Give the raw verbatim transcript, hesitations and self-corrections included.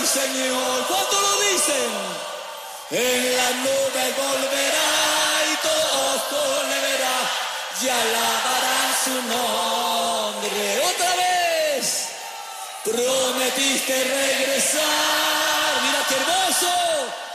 Señor. ¿Cuánto lo dicen? En la nube volverá y todo ojo le verá y alabarán su nombre. Otra vez prometiste regresar. Mira qué hermoso.